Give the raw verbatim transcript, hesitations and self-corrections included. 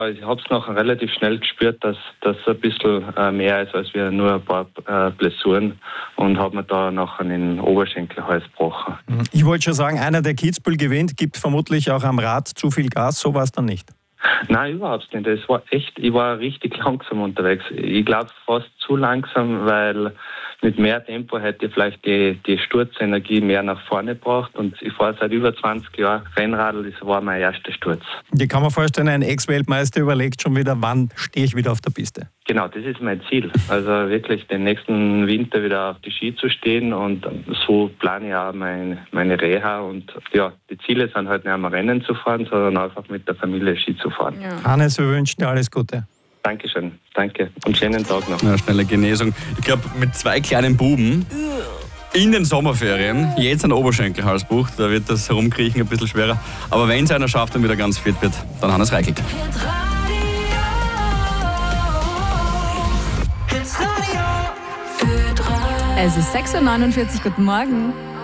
Ich habe es nachher relativ schnell gespürt, dass das ein bisschen äh, mehr ist als wir nur ein paar äh, Blessuren und habe mir da nachher den Oberschenkelhals gebrochen. Ich wollte schon sagen, einer, der Kitzbühel gewinnt, gibt vermutlich auch am Rad zu viel Gas, so war es dann nicht. Nein, überhaupt nicht. Es war echt, ich war richtig langsam unterwegs. Ich glaube fast zu langsam, weil mit mehr Tempo hätte ich vielleicht die, die Sturzenergie mehr nach vorne gebracht. Und ich fahre seit über zwanzig Jahren Rennradl, das war mein erster Sturz. Ich kann mir vorstellen, ein Ex-Weltmeister überlegt schon wieder, wann stehe ich wieder auf der Piste. Genau, das ist mein Ziel. Also wirklich den nächsten Winter wieder auf die Ski zu stehen und so plane ich auch mein, meine Reha. Und ja, die Ziele sind halt nicht einmal Rennen zu fahren, sondern einfach mit der Familie Ski zu fahren. Ja. Hannes, wir wünschen dir alles Gute. Dankeschön, danke und schönen Tag noch. Ja, schnelle Genesung. Ich glaube, mit zwei kleinen Buben in den Sommerferien, jetzt ein Oberschenkelhalsbruch, da wird das Herumkriechen ein bisschen schwerer. Aber wenn es einer schafft und wieder ganz fit wird, dann Hannes Reichelt. Es ist sechs Uhr neunundvierzig, guten Morgen.